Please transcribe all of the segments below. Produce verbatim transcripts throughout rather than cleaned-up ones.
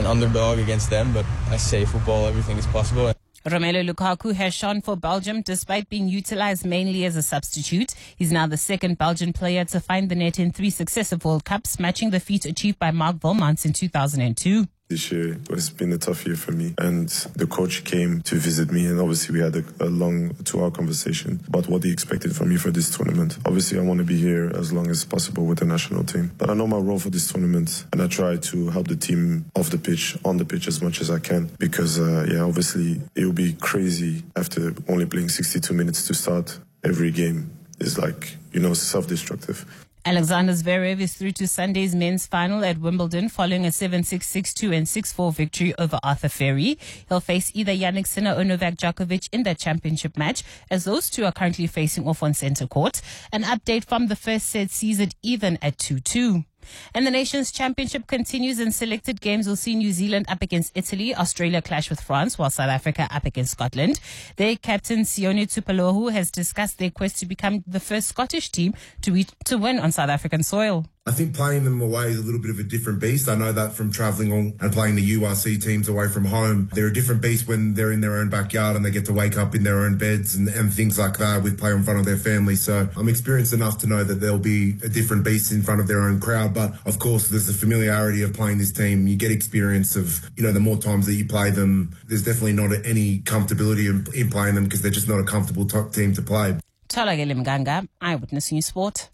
an underdog against them, but I say football, everything is possible. Romelu Lukaku has shone for Belgium despite being utilized mainly as a substitute. He's now the second Belgian player to find the net in three successive World Cups, matching the feat achieved by Mark Wilmots in two thousand two. This year has been a tough year for me, and the coach came to visit me, and obviously we had a, a long two-hour conversation about what he expected from me for this tournament. Obviously I want to be here as long as possible with the national team, but I know my role for this tournament, and I try to help the team off the pitch, on the pitch as much as I can, because uh, yeah, obviously it would be crazy after only playing sixty-two minutes to start every game. It's like, you know, self-destructive. Alexander Zverev is through to Sunday's men's final at Wimbledon following a seven six, six two and six four victory over Arthur Ferry. He'll face either Jannik Sinner or Novak Djokovic in that championship match, as those two are currently facing off on centre court. An update from the first set sees it even at two two. And the Nations Championship continues. In selected games will see New Zealand up against Italy, Australia clash with France, while South Africa up against Scotland. Their captain Sione Tupelohu has discussed their quest to become the first Scottish team to, re- to win on South African soil. I think playing them away is a little bit of a different beast. I know that from travelling on and playing the U R C teams away from home. They're a different beast when they're in their own backyard and they get to wake up in their own beds and, and things like that with play in front of their family. So I'm experienced enough to know that there'll be a different beast in front of their own crowd. But of course, there's the familiarity of playing this team. You get experience of, you know, the more times that you play them, there's definitely not any comfortability in, in playing them because they're just not a comfortable top team to play. Tolagele Mganga, Eyewitness News Sport.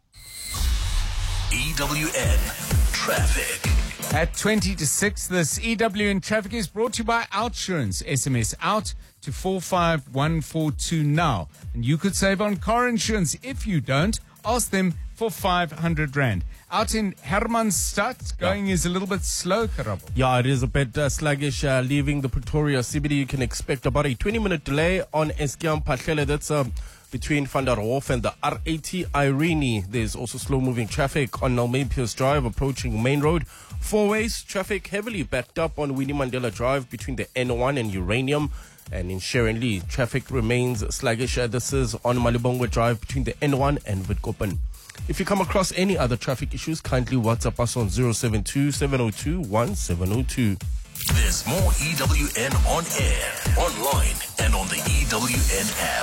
E W N Traffic. At twenty to six, this E W N Traffic is brought to you by Outsurance. S M S out to four five one four two now. And you could save on car insurance. If you don't, ask them for five hundred rand. Out in Hermanstad, going yeah. is a little bit slow, Karabo. Yeah, it is a bit uh, sluggish. Uh, leaving the Pretoria C B D, you can expect about a twenty minute delay on Eskiam Patlele. That's um, between Van der Hof and the R eighty Irene. There's also slow-moving traffic on Nalmepius Drive approaching Main Road. Four ways, traffic heavily backed up on Winnie Mandela Drive between the N one and Uranium. And in Sharon Lee, traffic remains sluggish. Uh, this is on Malibongwe Drive between the N one and Witkoppen. If you come across any other traffic issues, kindly WhatsApp us on zero seven two, seven zero two, one seven zero two. There's more E W N on air, online, and on the E W N app.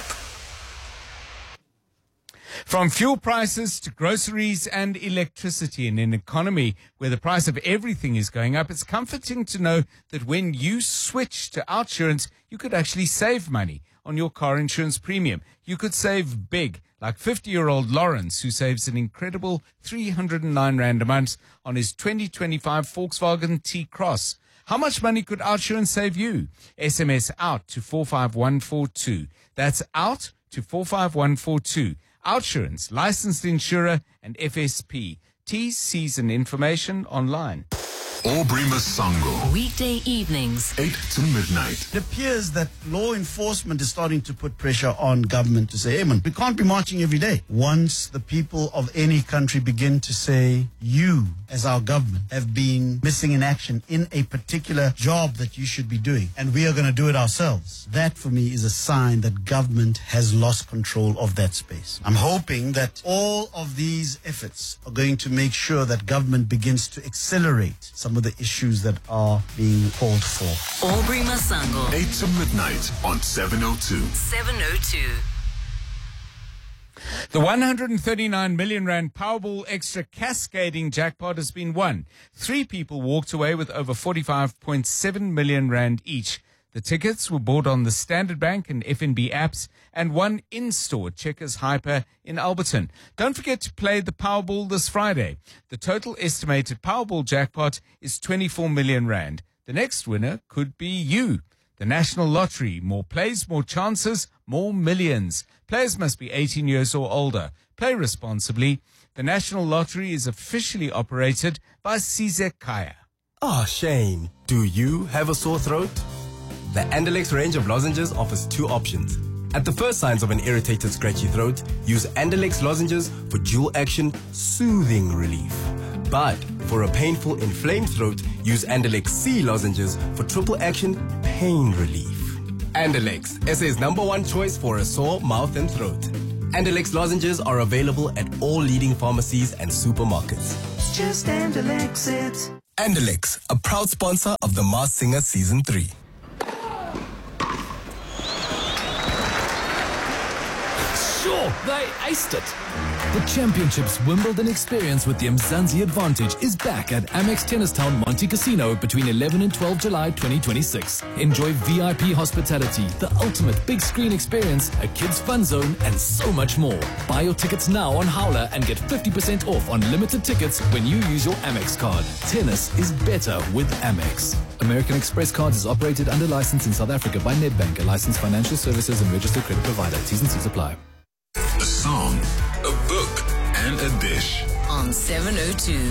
From fuel prices to groceries and electricity, in an economy where the price of everything is going up, it's comforting to know that when you switch to Outsurance, you could actually save money on your car insurance premium. You could save big, like fifty-year-old Lawrence, who saves an incredible three hundred nine rand a month on his twenty twenty-five Volkswagen T-Cross. How much money could Outsurance save you? S M S out to four five one four two. That's out to four five one four two. Outsurance, licensed insurer and F S P. T Cs and information online. Aubrey Masango. Weekday evenings, eight to midnight. It appears that law enforcement is starting to put pressure on government to say, hey man, we can't be marching every day. Once the people of any country begin to say, you as our government have been missing in action in a particular job that you should be doing, and we are going to do it ourselves. That for me is a sign that government has lost control of that space. I'm hoping that all of these efforts are going to make sure that government begins to accelerate some of the issues that are being called for. Aubrey Masango. eight to midnight on seven oh two. seven oh two. The one hundred thirty-nine million rand Powerball Extra cascading jackpot has been won. Three people walked away with over forty-five point seven million rand each. The tickets were bought on the Standard Bank and F N B apps and one in-store Checkers Hyper in Alberton. Don't forget to play the Powerball this Friday. The total estimated Powerball jackpot is twenty-four million rand. The next winner could be you. The National Lottery. More plays, more chances, more millions. Players must be eighteen years or older. Play responsibly. The National Lottery is officially operated by Sizek Kaya. Oh, Shane, do you have a sore throat? The Andalex range of lozenges offers two options. At the first signs of an irritated, scratchy throat, use Andalex lozenges for dual action, soothing relief. But for a painful, inflamed throat, use Andalex C lozenges for triple action, pain relief. Andalex, S A's number one choice for a sore mouth and throat. Andalex lozenges are available at all leading pharmacies and supermarkets. Just Andalex it. Andalex, a proud sponsor of The Masked Singer Season three. Sure, they aced it. The Championships Wimbledon experience with the Mzansi Advantage is back at Amex Tennis Town Monte Casino between eleven and twelve July twenty twenty-six. Enjoy V I P hospitality, the ultimate big screen experience, a kids fun zone, and so much more. Buy your tickets now on Howler and get fifty percent off on limited tickets when you use your Amex card. Tennis is better with Amex. American Express Cards is operated under license in South Africa by Nedbank, a licensed financial services and registered credit provider. T's and C's apply. A song, a book, and a dish. On seven oh two.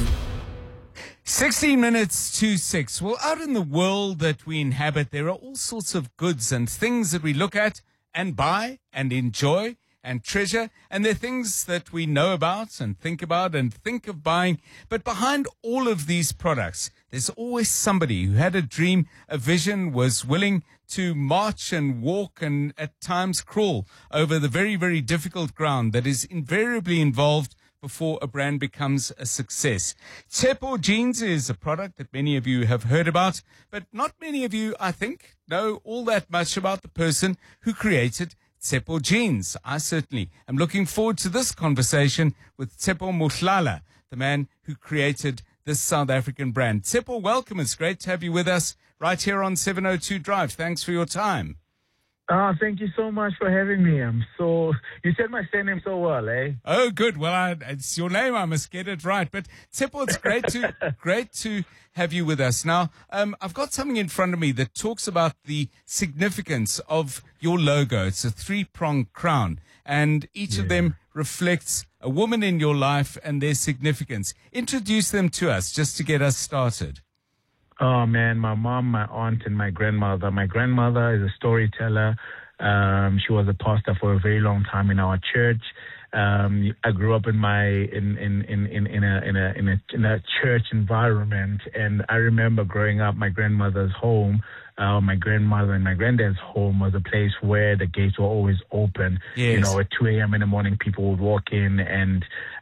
sixteen minutes to six. Well, out in the world that we inhabit, there are all sorts of goods and things that we look at and buy and enjoy and treasure. And they're things that we know about and think about and think of buying. But behind all of these products, there's always somebody who had a dream, a vision, was willing to march and walk and at times crawl over the very, very difficult ground that is invariably involved before a brand becomes a success. Tshepo Jeans is a product that many of you have heard about, but not many of you, I think, know all that much about the person who created Tshepo Jeans. I certainly am looking forward to this conversation with Tshepo Mohlala, the man who created this South African brand. Tshepo, welcome. It's great to have you with us right here on seven oh two Drive. Thanks for your time. Ah, thank you so much for having me. I'm so, you said my surname so well, eh? Oh, good. Well, I, it's your name. I must get it right. But Tshepo, it's great to, great to have you with us. Now, um, I've got something in front of me that talks about the significance of your logo. It's a three-pronged crown, and each yeah. of them reflects a woman in your life and their significance. Introduce them to us just to get us started. Oh, man, my mom, my aunt, and my grandmother. My grandmother is a storyteller. Um, she was a pastor for a very long time in our church. Um, I grew up in my in in in in, in a in a in a in a church environment, and I remember growing up. My grandmother's home, uh, my grandmother and my granddad's home was a place where the gates were always open. Yes. You know, at two a.m. in the morning, people would walk in and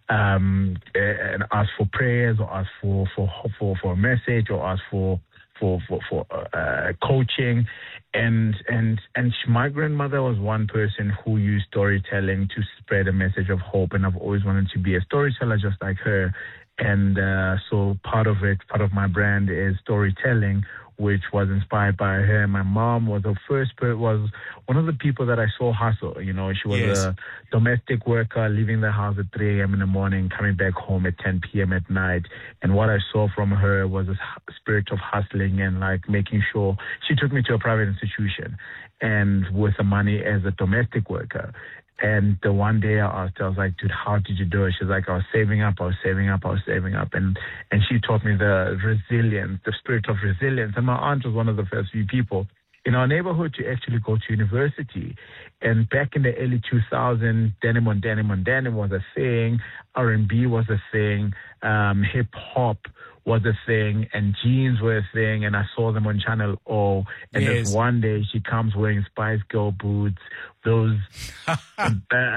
um and ask for prayers, or ask for for for for a message, or ask for for for for uh, coaching. And and and she, my grandmother was one person who used storytelling to spread a message of hope, and I've always wanted to be a storyteller just like her. And uh, so part of it, part of my brand is storytelling, which was inspired by her. My mom was the first per- was one of the people that I saw hustle. You know, she was yes. a domestic worker, leaving the house at three a.m. in the morning, coming back home at ten p.m. at night. And what I saw from her was a spirit of hustling and like making sure. She took me to a private institution, and with the money as a domestic worker. And the one day I asked her, I was like, dude, how did you do it? She's like, I was saving up, I was saving up, I was saving up. And, and she taught me the resilience, the spirit of resilience. And my aunt was one of the first few people in our neighborhood to actually go to university. And back in the early two thousands, denim on denim on denim was a thing. R and B was a thing. Um, hip hop was a thing, and jeans were a thing, and I saw them on Channel O. And Yes. then one day she comes wearing Spice Girl boots, those uh,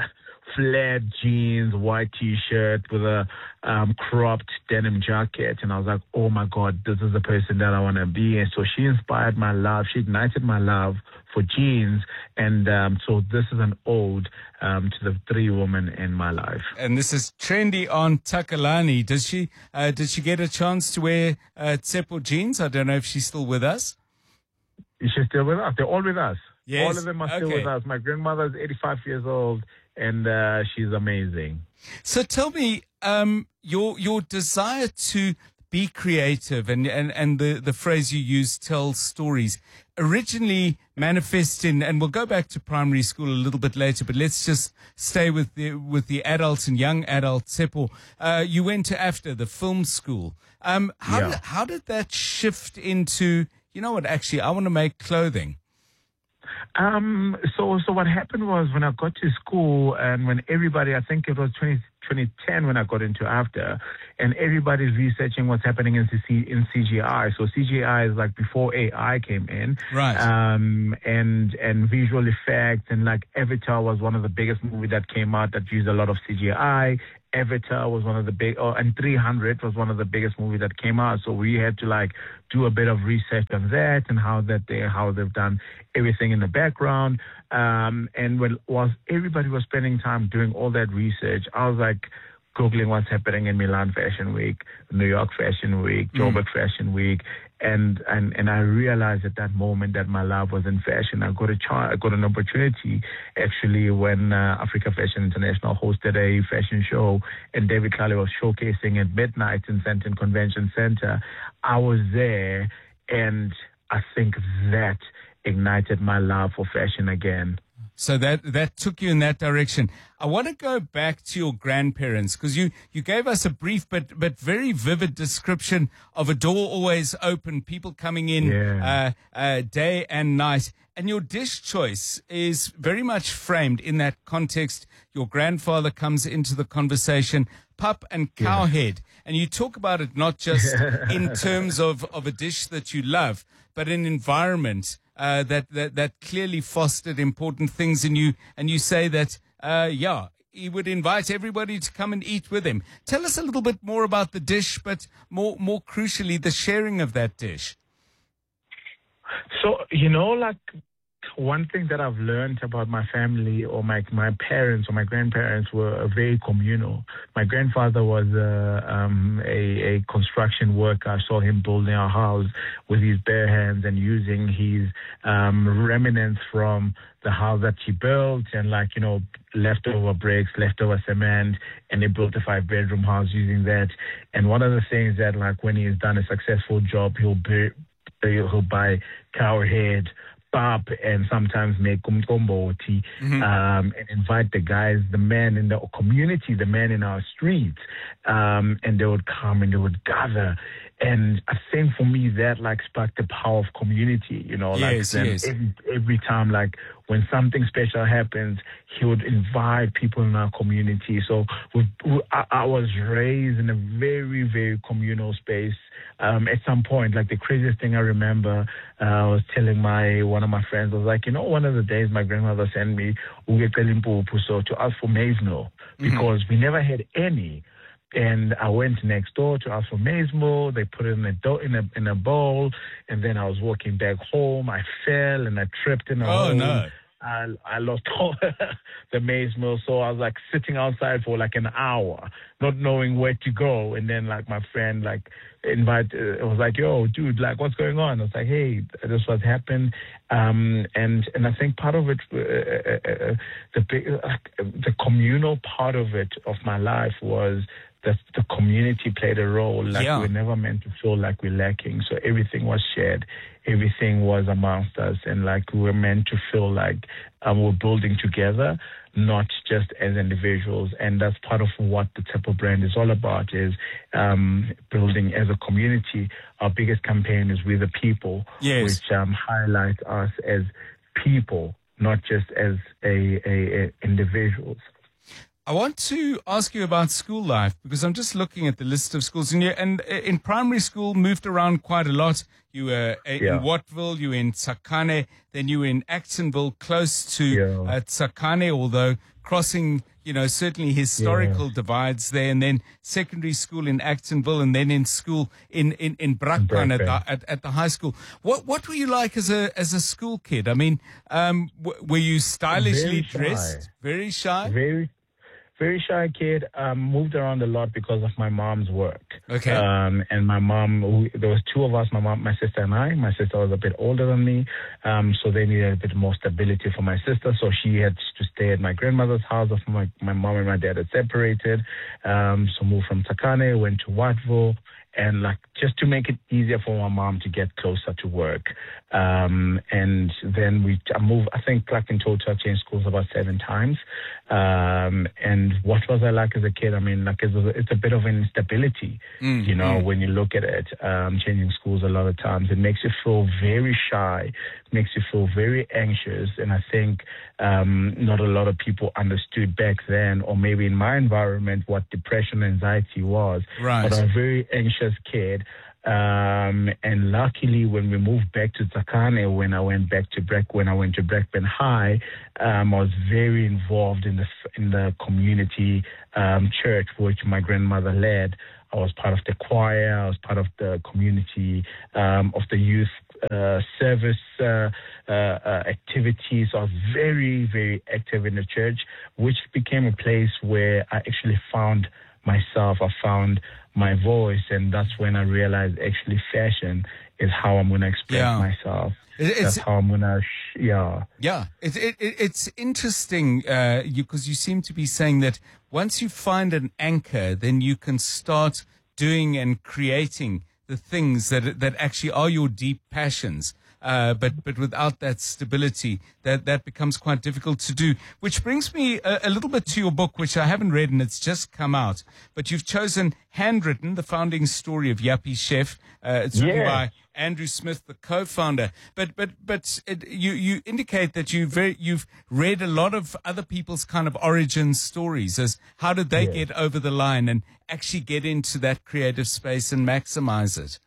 flared jeans, white T-shirt with a um, cropped denim jacket, and I was like, oh my God, this is the person that I want to be. And so she inspired my love. She ignited my love for jeans, and um, so this is an ode um, to the three women in my life. And this is trendy Aunt Takalani. Does she uh, did she get a chance to wear uh, Tshepo Jeans? I don't know if she's still with us. Is she still with us? They're all with us. Yes. All of them are still Okay. with us. My grandmother is eighty-five years old, and uh, she's amazing. So tell me, um, your your desire to be creative and, and, and the, the phrase you use, tell stories, originally manifest in, and we'll go back to primary school a little bit later, but let's just stay with the with the adults and young adults. Tshepo, uh, you went to AFDA, the film school. Um, how, Yeah. did, how did that shift into, you know what, actually, I want to make clothing? Um, so, so what happened was when I got to school, and when everybody, I think it was twenty, twenty ten when I got into AFDA, and everybody's researching what's happening in C, in C G I. So C G I is like before A I came in, Right. Um, and and visual effects, and like Avatar was one of the biggest movies that came out that used a lot of C G I, Avatar was one of the big, oh, and three hundred was one of the biggest movies that came out. So we had to like do a bit of research of that and how that they, how they've done everything in the background. Um, and when was everybody was spending time doing all that research, I was like Googling what's happening in Milan Fashion Week, New York Fashion Week, Joburg mm. Fashion Week. And, and and I realized at that moment that my love was in fashion. I got a chance, I got an opportunity actually when uh, Africa Fashion International hosted a fashion show and David Tlale was showcasing at midnight in Sandton Convention Center. I was there, and I think that ignited my love for fashion again. So that that took you in that direction. I want to go back to your grandparents because you, you gave us a brief but but very vivid description of a door always open, people coming in yeah. uh, uh, day and night. And your dish choice is very much framed in that context. Your grandfather comes into the conversation, pup and cowhead. Yeah. And you talk about it not just in terms of, of a dish that you love, but an environment Uh, that, that that clearly fostered important things in you, and you say that, uh, yeah, he would invite everybody to come and eat with him. Tell us a little bit more about the dish, but more more crucially, the sharing of that dish. So, you know, like, one thing that I've learned about my family or my my parents or my grandparents were very communal. My grandfather was a, um, a, a construction worker. I saw him building our house with his bare hands and using his um, remnants from the house that he built and, like, you know, leftover bricks, leftover cement, and they built a five-bedroom house using that. And one of the things that, like, when he's done a successful job, he'll, be, he'll buy cowhead, pap, and sometimes make umkomboti, mm-hmm. um, and invite the guys, the men in the community, the men in our streets, um, and they would come and they would gather. And I think for me that like sparked the power of community, you know, yes, like yes. every, every time, like when something special happens, he would invite people in our community. So we, we, I, I was raised in a very, very communal space. Um, at some point, like the craziest thing I remember, uh, I was telling my one of my friends, I was like, you know, one of the days my grandmother sent me so to ask for maize meal because mm-hmm. we never had any. And I went next door to ask for maize meal. They put it in a, do- in a in a bowl, and then I was walking back home. I fell and I tripped in a oh, hole. no. I, I lost all the maize meal, so I was like sitting outside for like an hour, not knowing where to go. And then like my friend like invited, uh, was like, "Yo, dude, like what's going on?" I was like, "Hey, this what happened." Um, and and I think part of it, uh, uh, uh, the big, uh, the communal part of it of my life was that the community played a role. Like yeah. we were never meant to feel like we're lacking. So everything was shared. Everything was amongst us. And like we were meant to feel like um, we're building together, not just as individuals. And that's part of what the Tsepo brand is all about, is um, building as a community. Our biggest campaign is We the People, yes. which um, highlights us as people, not just as a, a, a individuals. I want to ask you about school life because I'm just looking at the list of schools. And, you, and in primary school, moved around quite a lot. You were in yeah. Wattville, you were in Tsakane, then you were in Actonville, close to yeah. uh, Tsakane, although crossing, you know, certainly historical yeah. divides there. And then secondary school in Actonville, and then in school in, in, in Brakpan at the, at, at the high school. What what were you like as a as a school kid? I mean, um, w- were you stylishly Very dressed? shy. Very shy? Very Very shy kid, um, moved around a lot because of my mom's work. Okay. Um, and my mom, we, there was two of us, my mom, my sister and I. My sister was a bit older than me, um, so they needed a bit more stability for my sister. So she had to stay at my grandmother's house after my, my mom and my dad had separated. Um, so moved from Tsakane, went to Wattville. And like just to make it easier for my mom to get closer to work. Um, and then we I moved, I think like in total I changed schools about seven times. Um, and what was I like as a kid? I mean, like it's a, it's a bit of an instability, mm, you know, mm. when you look at it, um, changing schools a lot of times. It makes you feel very shy, makes you feel very anxious. And I think um, not a lot of people understood back then, or maybe in my environment, what depression and anxiety was. Right. But I'm very anxious kid, Um, and luckily, when we moved back to Tsakane, when I went back to Breck, when I went to Blackburn High, um, I was very involved in the in the community um, church which my grandmother led. I was part of the choir. I was part of the community um, of the youth uh, service uh, uh, uh, activities. So I was very, very active in the church, which became a place where I actually found myself. I found my voice, and that's when I realized actually fashion is how I'm going to express Yeah. myself. It's, That's how I'm going to, sh- yeah. Yeah, it, it, it, it's interesting because uh, you, 'cause you seem to be saying that once you find an anchor, then you can start doing and creating the things that that actually are your deep passions. Uh, but but without that stability, that, that becomes quite difficult to do. Which brings me a, a little bit to your book, which I haven't read and it's just come out. But you've chosen Handwritten, the founding story of Yappie Chef. Uh, it's written Yeah. by Andrew Smith, the co-founder. But but but it, you you indicate that you very you've read a lot of other people's kind of origin stories as how did they Yeah. get over the line and actually get into that creative space and maximize it.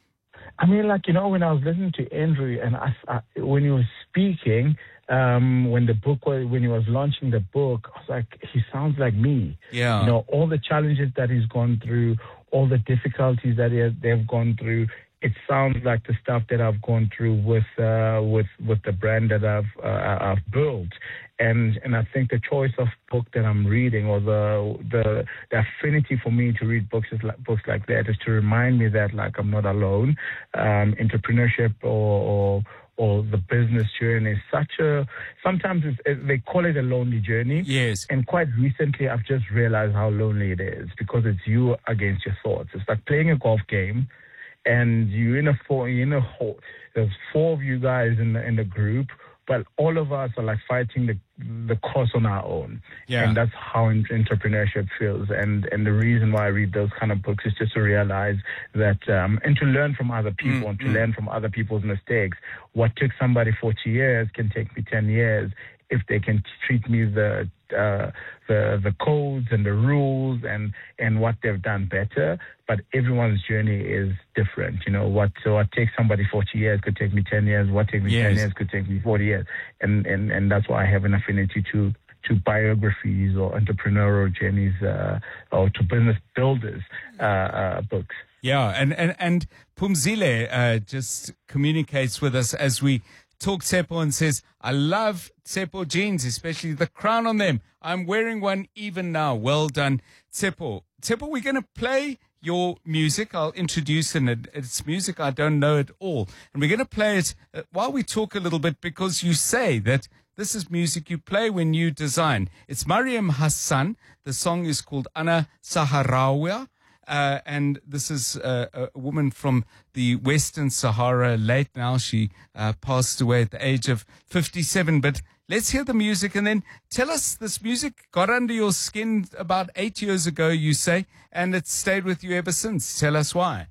I mean, like, you know, when I was listening to Andrew and I, I, when he was speaking, um, when the book was, when he was launching the book, I was like, he sounds like me. Yeah. You know, all the challenges that he's gone through, all the difficulties that he has, they've gone through. It sounds like the stuff that I've gone through with uh, with with the brand that I've uh, I've built, and and I think the choice of book that I'm reading, or the the, the affinity for me to read books is like, books like that, is to remind me that like I'm not alone. Um, entrepreneurship or, or or the business journey is such a sometimes it's, it, they call it a lonely journey. Yes. And quite recently, I've just realized how lonely it is because it's you against your thoughts. It's like playing a golf game. And you're in a four, you're in a whole, there's four of you guys in the in the group, but all of us are like fighting the the course on our own. Yeah. And that's how entrepreneurship feels. And and the reason why I read those kind of books is just to realize that um, and to learn from other people Mm, and to mm. learn from other people's mistakes. What took somebody forty years can take me ten years if they can treat me the uh, the the codes and the rules and and what they've done better. But everyone's journey is different. You know, what so what takes somebody forty years could take me ten years. What takes me ten Yes. years could take me forty years. And and and that's why I have an affinity to to biographies or entrepreneurial journeys uh, or to business builders uh, uh, books. Yeah, and, and, and Phumzile uh, just communicates with us as we talk Tsepo and says, I love Tsepo jeans, especially the crown on them. I'm wearing one even now. Well done, Tsepo. Tsepo, we're going to play your music. I'll introduce and it. It's music I don't know at all. And we're going to play it uh, while we talk a little bit because you say that this is music you play when you design. It's Mariam Hassan. The song is called Ana Saharawi. Uh, and this is uh, a woman from the Western Sahara, late now. She uh, passed away at the age of fifty-seven. But let's hear the music and then tell us, this music got under your skin about eight years ago, you say, and it's stayed with you ever since. Tell us why.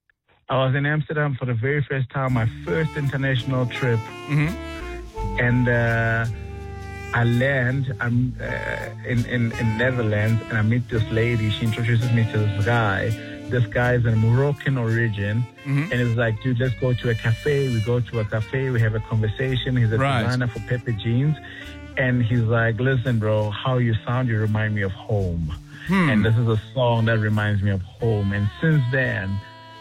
I was in Amsterdam for the very first time, my first international trip. Mm-hmm. And uh, I land I'm uh, in, in, in Netherlands, and I meet this lady. She introduces me to this guy. This guy is a Moroccan origin. Mm-hmm. And it's like, dude, let's go to a cafe. We go to a cafe. We have a conversation. He's a Right. designer for Pepe Jeans. And he's like, listen, bro, how you sound, you remind me of home. Hmm. And this is a song that reminds me of home. And since then,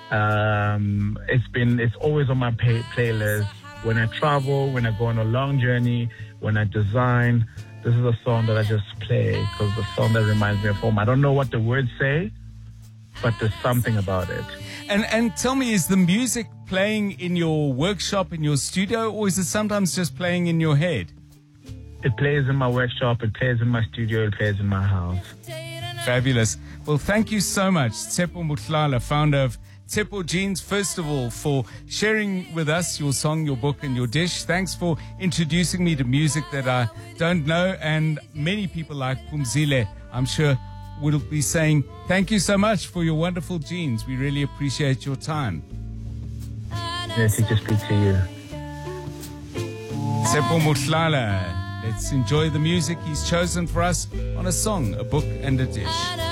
um, it's been, it's always on my pay- playlist. When I travel, when I go on a long journey, when I design, this is a song that I just play because the song that reminds me of home. I don't know what the words say, but there's something about it. And and tell me, is the music playing in your workshop, in your studio, or is it sometimes just playing in your head? It plays in my workshop, it plays in my studio, it plays in my house. Fabulous. Well, thank you so much, Tsepo Motlala, founder of Tsepo Jeans, first of all, for sharing with us your song, your book, and your dish. Thanks for introducing me to music that I don't know, and many people like Phumzile, I'm sure, will be saying thank you so much for your wonderful jeans. We really appreciate your time. Yes, to speak to you. Tsepo Motlala. Let's enjoy the music he's chosen for us on a song, a book, and a dish.